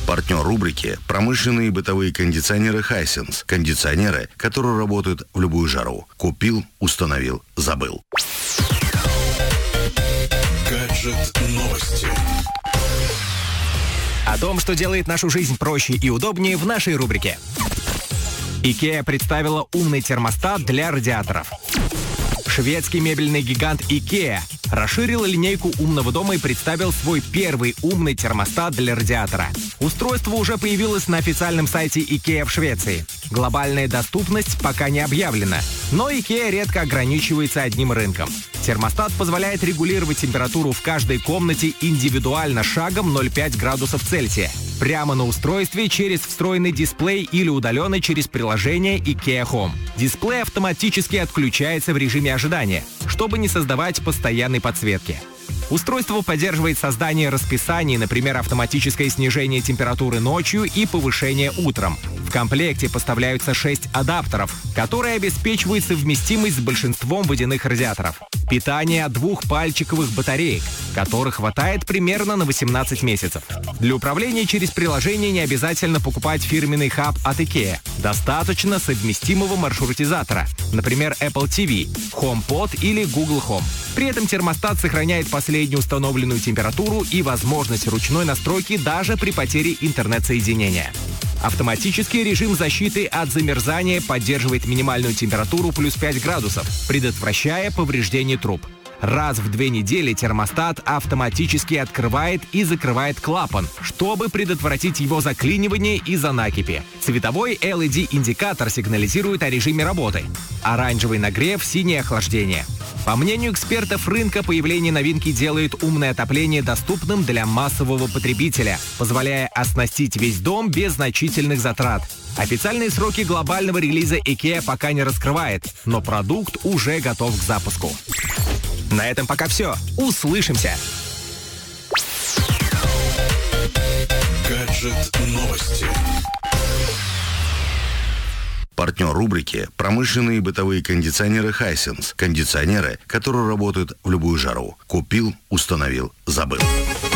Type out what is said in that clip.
Партнер рубрики «Промышленные и бытовые кондиционеры Hisense». Кондиционеры, которые работают в любую жару. Купил, установил, забыл. Гаджет-новости. О том, что делает нашу жизнь проще и удобнее, в нашей рубрике. IKEA представила умный термостат для радиаторов. Шведский мебельный гигант IKEA расширил линейку умного дома и представил свой первый умный термостат для радиатора. Устройство уже появилось на официальном сайте IKEA в Швеции. Глобальная доступность пока не объявлена, но IKEA редко ограничивается одним рынком. Термостат позволяет регулировать температуру в каждой комнате индивидуально шагом 0,5 градусов Цельсия. Прямо на устройстве через встроенный дисплей или удаленно через приложение IKEA Home. Дисплей автоматически отключается в режиме ожидания, чтобы не создавать постоянной подсветки. Устройство поддерживает создание расписаний, например, автоматическое снижение температуры ночью и повышение утром. В комплекте поставляются 6 адаптеров, которые обеспечивают совместимость с большинством водяных радиаторов. Питание от 2 пальчиковых батареек, которых хватает примерно на 18 месяцев. Для управления через приложение не обязательно покупать фирменный хаб от IKEA. Достаточно совместимого маршрутизатора, например, Apple TV, HomePod или Google Home. При этом термостат сохраняет последнюю установленную температуру и возможность ручной настройки даже при потере интернет-соединения. Автоматический режим защиты от замерзания поддерживает минимальную температуру плюс 5 градусов, предотвращая повреждение труб. Раз в 2 недели термостат автоматически открывает и закрывает клапан, чтобы предотвратить его заклинивание из-за накипи. Цветовой LED-индикатор сигнализирует о режиме работы. Оранжевый нагрев, синее охлаждение. По мнению экспертов рынка, появление новинки делает умное отопление доступным для массового потребителя, позволяя оснастить весь дом без значительных затрат. Официальные сроки глобального релиза IKEA пока не раскрывает, но продукт уже готов к запуску. На этом пока все. Услышимся! Гаджет-новости. Партнер рубрики «Промышленные и бытовые кондиционеры Hisense». Кондиционеры, которые работают в любую жару. Купил, установил, забыл.